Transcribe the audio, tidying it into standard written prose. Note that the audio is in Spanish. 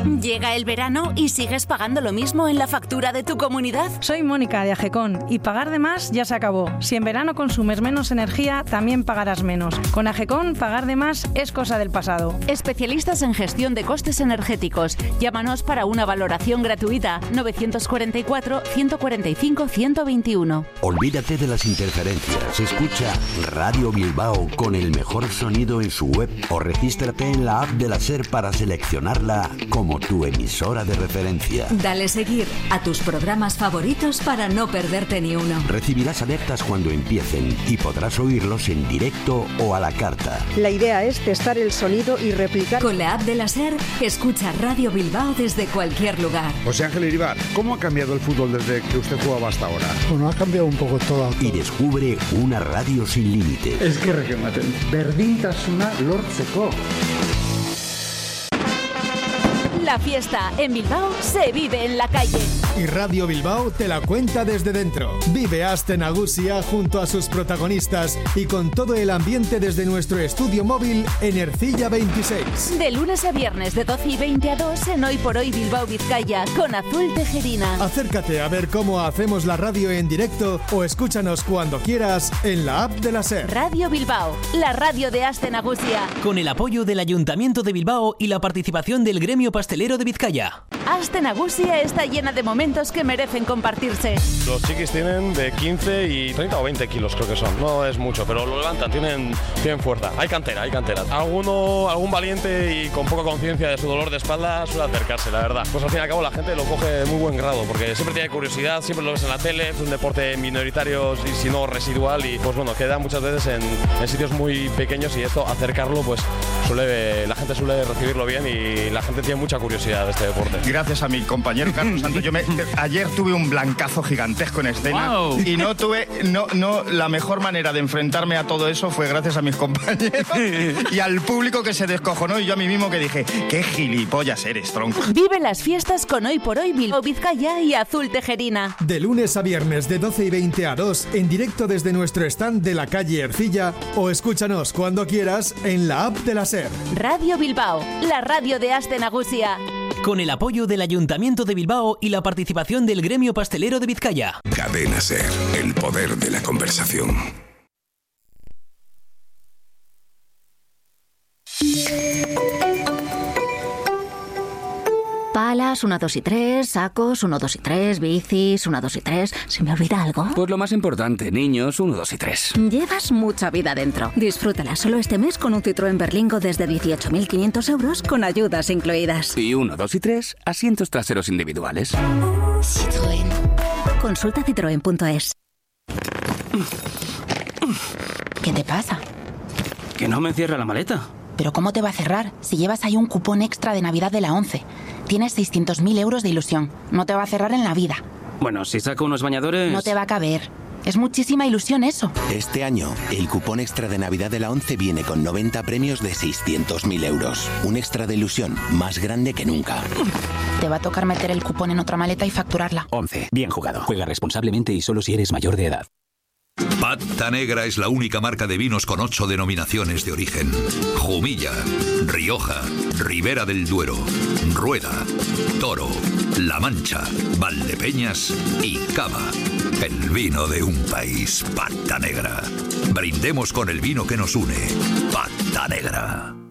¿Llega el verano y sigues pagando lo mismo en la factura de tu comunidad? Soy Mónica de AGECON y pagar de más ya se acabó. Si en verano consumes menos energía, también pagarás menos. Con AGECON, pagar de más es cosa del pasado. Especialistas en gestión de costes energéticos. Llámanos para una valoración gratuita. 944-145-121. Olvídate de las interferencias. Escucha Radio Bilbao con el mejor sonido en su web o regístrate en la app de la SER para seleccionarla como tu emisora de referencia. Dale seguir a tus programas favoritos para no perderte ni uno. Recibirás alertas cuando empiecen y podrás oírlos en directo o a la carta. La idea es testar el sonido y replicar. Con la app de la SER, escucha Radio Bilbao desde cualquier lugar. José Ángel Iribar, ¿cómo ha cambiado el fútbol desde que usted jugaba hasta ahora? Bueno, ha cambiado un poco todo. Y descubre una radio sin límites. Es que ematen berdintasuna lortzeko. La fiesta en Bilbao se vive en la calle. Y Radio Bilbao te la cuenta desde dentro. Vive Aste Nagusia junto a sus protagonistas y con todo el ambiente desde nuestro estudio móvil en Ercilla 26. De lunes a viernes de 12 y 20 a 2 en Hoy por Hoy Bilbao Vizcaya con Azul Tejerina. Acércate a ver cómo hacemos la radio en directo o escúchanos cuando quieras en la app de la SER. Radio Bilbao, la radio de Aste Nagusia. Con el apoyo del Ayuntamiento de Bilbao y la participación del Gremio Pastelero de Vizcaya. Aste Nagusia está llena de momentos que merecen compartirse. Los chiquis tienen de 15 y 30 o 20 kilos, creo que son. No es mucho, pero lo levantan, tienen fuerza. Hay cantera. Algún valiente y con poca conciencia de su dolor de espalda suele acercarse, la verdad. Pues al fin y al cabo la gente lo coge de muy buen grado, porque siempre tiene curiosidad, siempre lo ves en la tele, es un deporte minoritario y si no residual y pues bueno, queda muchas veces en sitios muy pequeños y esto, acercarlo, pues la gente suele recibirlo bien y la gente tiene mucha curiosidad de este deporte. Gracias a mi compañero Carlos Santos. Ayer tuve un blancazo gigantesco en escena. Wow. Y no la mejor manera de enfrentarme a todo eso fue gracias a mis compañeros y al público que se descojonó y yo a mí mismo que dije, qué gilipollas eres, tronco. Vive las fiestas con Hoy por Hoy Bilbao Vizcaya y Azul Tejerina. De lunes a viernes de 12 y 20 a 2 en directo desde nuestro stand de la calle Ercilla o escúchanos cuando quieras en la app de la SER. Radio Bilbao, la radio de Aste Nagusia. Con el apoyo del Ayuntamiento de Bilbao y la participación del Gremio Pastelero de Vizcaya. Cadena SER, el poder de la conversación. Palas, 1, 2 y 3, sacos, 1, 2 y 3, bicis, 1, 2 y 3. ¿Se me olvida algo? Pues lo más importante, niños, 1, 2 y 3. Llevas mucha vida dentro. Disfrútala solo este mes con un Citroën Berlingo desde 18.500 euros con ayudas incluidas. Y 1, 2 y 3, asientos traseros individuales. Citroën. Consulta citroen.es. ¿Qué te pasa? Que no me cierra la maleta. ¿Pero cómo te va a cerrar? Si llevas ahí un cupón extra de Navidad de la 11. Tienes 600.000 euros de ilusión. No te va a cerrar en la vida. Bueno, si saco unos bañadores... No te va a caber. Es muchísima ilusión eso. Este año, el cupón extra de Navidad de la 11 viene con 90 premios de 600.000 euros. Un extra de ilusión más grande que nunca. Te va a tocar meter el cupón en otra maleta y facturarla. 11. Bien jugado. Juega responsablemente y solo si eres mayor de edad. Pata Negra es la única marca de vinos con 8 denominaciones de origen. Jumilla, Rioja, Ribera del Duero, Rueda, Toro, La Mancha, Valdepeñas y Cava. El vino de un país, Pata Negra. Brindemos con el vino que nos une. Pata Negra.